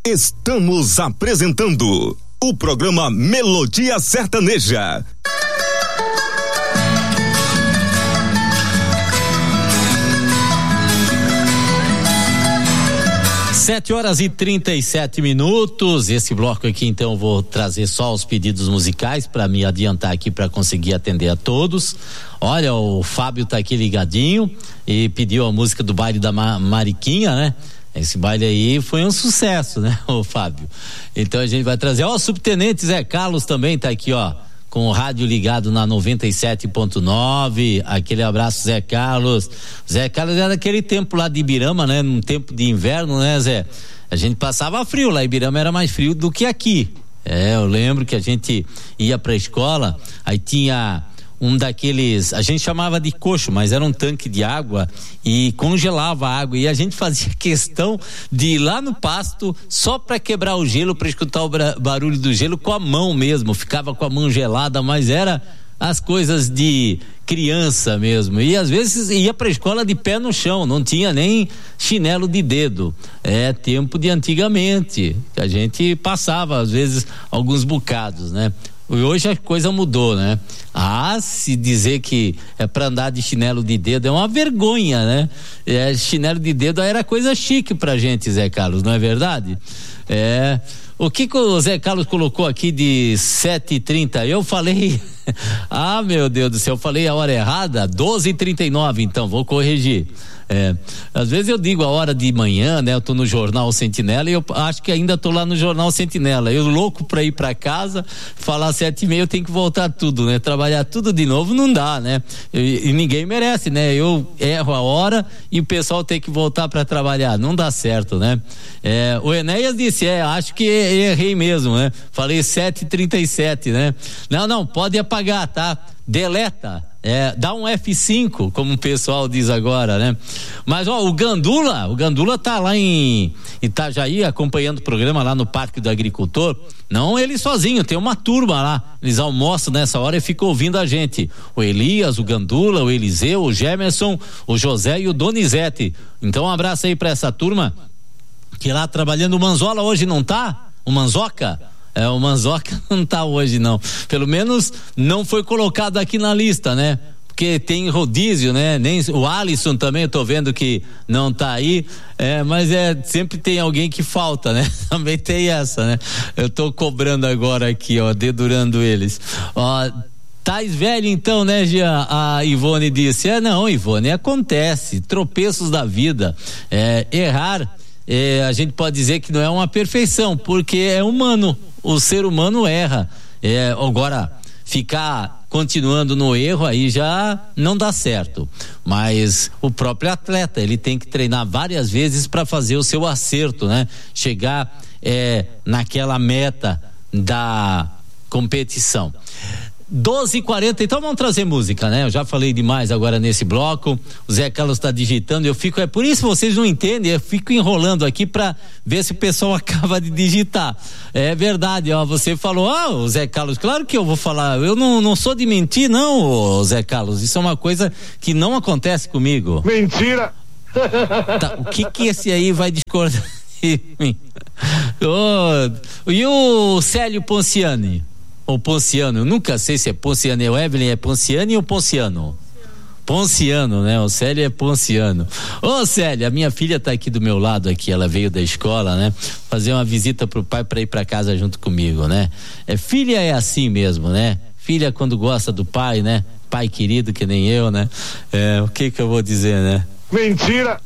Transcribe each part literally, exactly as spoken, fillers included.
Estamos apresentando o programa Melodia Sertaneja. Sete horas e trinta e sete minutos. Esse bloco aqui, então, eu vou trazer só os pedidos musicais para me adiantar aqui para conseguir atender a todos. Olha, o Fábio tá aqui ligadinho e pediu a música do baile da Ma- Mariquinha, né? Esse baile aí foi um sucesso, né, o Fábio? Então a gente vai trazer. Ó, o subtenente Zé Carlos também tá aqui, ó, com o rádio ligado na noventa e sete ponto nove. Aquele abraço, Zé Carlos. Zé Carlos era daquele tempo lá de Ibirama, né? Num tempo de inverno, né, Zé? A gente passava frio lá, Ibirama era mais frio do que aqui. É, eu lembro que a gente ia pra escola, aí tinha um daqueles, a gente chamava de coxo, mas era um tanque de água e congelava a água, e a gente fazia questão de ir lá no pasto só para quebrar o gelo, para escutar o bra- barulho do gelo com a mão mesmo, ficava com a mão gelada, mas era as coisas de criança mesmo, e às vezes ia pra escola de pé no chão, não tinha nem chinelo de dedo. É tempo de antigamente, que a gente passava às vezes alguns bocados, né? E hoje a coisa mudou, né? Ah, se dizer que é pra andar de chinelo de dedo é uma vergonha, né? É, chinelo de dedo era coisa chique pra gente, Zé Carlos, não é verdade? É. O que que o Zé Carlos colocou aqui de sete e trinta? Eu falei, ah, meu Deus do céu, eu falei a hora errada, doze e trinta e nove, então, vou corrigir. É, às vezes eu digo a hora de manhã, né? Eu tô no Jornal Sentinela e eu acho que ainda tô lá no Jornal Sentinela. Eu louco pra ir pra casa, falar sete e meia, eu tenho que voltar tudo, né? Trabalhar tudo de novo não dá, né? E, e ninguém merece, né? Eu erro a hora e o pessoal tem que voltar pra trabalhar, não dá certo, né? É, o Enéas disse, é, acho que errei mesmo, né? Falei sete e trinta e sete, né? Não, não, pode apagar, tá? Deleta. É, dá um F cinco, como o pessoal diz agora, né? Mas, ó, o Gandula, o Gandula tá lá em Itajaí acompanhando o programa lá no Parque do Agricultor. Não ele sozinho, tem uma turma lá. Eles almoçam nessa hora e ficam ouvindo a gente. O Elias, o Gandula, o Eliseu, o Gemerson, o José e o Donizete. Então, um abraço aí pra essa turma que lá trabalhando. O Manzola hoje não tá? O Manzoca? É, o Manzoca não tá hoje não, pelo menos não foi colocado aqui na lista, né? Porque tem rodízio, né? Nem o Alisson também eu tô vendo que não tá aí, é, mas é, sempre tem alguém que falta, né? Também tem essa, né? Eu tô cobrando agora aqui, ó, dedurando eles. Ó, Tais velho então, né, Jean? A Ivone disse, é, não, Ivone, acontece, tropeços da vida, é, errar, é, a gente pode dizer que não é uma perfeição, porque é humano. O ser humano erra, é, agora ficar continuando no erro aí já não dá certo, mas o próprio atleta, ele tem que treinar várias vezes para fazer o seu acerto, né? Chegar é, naquela meta da competição. doze e quarenta, então vamos trazer música, né? Eu já falei demais agora nesse bloco. O Zé Carlos está digitando, eu fico, é por isso que vocês não entendem, eu fico enrolando aqui para ver se o pessoal acaba de digitar. É verdade, ó, você falou, ah, o Zé Carlos, claro que eu vou falar, eu não, não sou de mentir, não, ô, Zé Carlos, isso é uma coisa que não acontece comigo. Mentira! Tá, o que que esse aí vai discordar de mim? Oh, e o Célio Ponciani? Ou Ponciano, eu nunca sei se é Ponciano, é o Evelyn, é Ponciani ou Ponciano? Ponciano, né? O Célio é Ponciano. Ô Célio, a minha filha tá aqui do meu lado aqui, ela veio da escola, né? Fazer uma visita pro pai para ir para casa junto comigo, né? É, filha é assim mesmo, né? Filha quando gosta do pai, né? Pai querido que nem eu, né? É, o que que eu vou dizer, né? Mentira!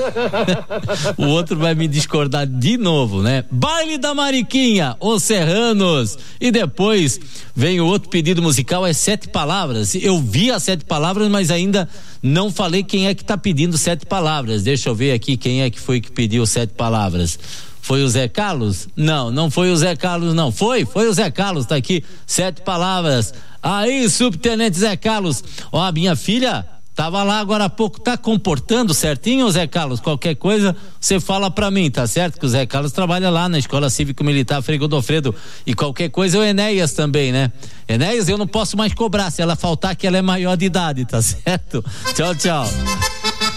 O outro vai me discordar de novo, né? Baile da Mariquinha, Os Serranos. E depois vem o outro pedido musical, é Sete Palavras. Eu vi as Sete Palavras, mas ainda não falei quem é que tá pedindo Sete Palavras. Deixa eu ver aqui quem é que foi que pediu Sete Palavras. Foi o Zé Carlos? Não, não foi o Zé Carlos, não. Foi, foi o Zé Carlos, tá aqui, Sete Palavras. Aí, subtenente Zé Carlos. Ó, a minha filha tava lá agora há pouco, tá comportando certinho, Zé Carlos? Qualquer coisa, você fala pra mim, tá certo? Que o Zé Carlos trabalha lá na Escola Cívico-Militar Frei Godofredo. E qualquer coisa, o Enéas também, né? Enéas, eu não posso mais cobrar se ela faltar, que ela é maior de idade, tá certo? Tchau, tchau.